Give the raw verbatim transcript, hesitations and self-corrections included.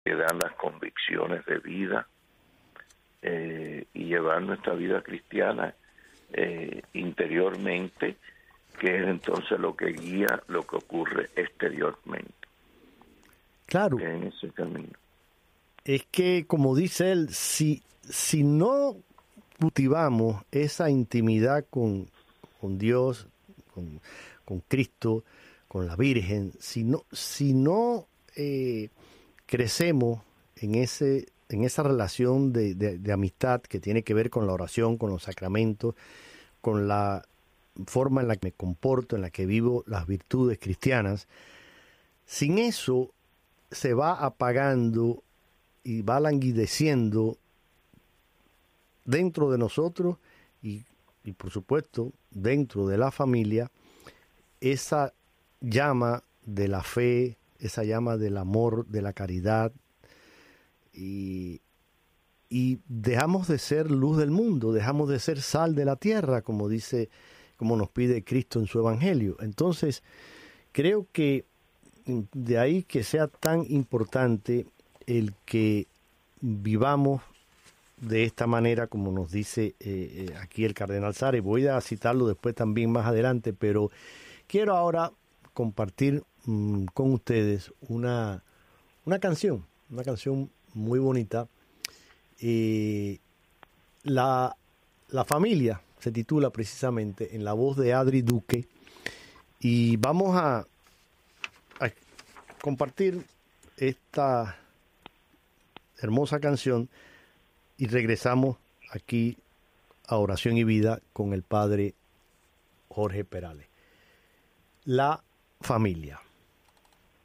que dan las convicciones de vida eh, y llevar nuestra vida cristiana eh, interiormente, que es entonces lo que guía lo que ocurre exteriormente. Claro. En ese camino. Es que, como dice él, si, si no cultivamos esa intimidad con, con Dios, con, con Cristo, con la Virgen, si no, si no eh, crecemos en ese en esa relación de, de, de amistad que tiene que ver con la oración, con los sacramentos, con la forma en la que me comporto, en la que vivo las virtudes cristianas, sin eso se va apagando y va languideciendo dentro de nosotros y, y por supuesto dentro de la familia esa llama de la fe, esa llama del amor, de la caridad, y, y dejamos de ser luz del mundo, dejamos de ser sal de la tierra, como dice, como nos pide Cristo en su Evangelio. Entonces, creo que de ahí que sea tan importante el que vivamos de esta manera, como nos dice eh, eh, aquí el cardenal Sare. Voy a citarlo después también más adelante, pero quiero ahora compartir mmm, con ustedes una, una canción, una canción muy bonita. Eh, la, la familia se titula precisamente, en la voz de Adri Duque, y vamos a, a compartir esta hermosa canción y regresamos aquí a Oración y Vida con el padre Jorge Perales. La familia.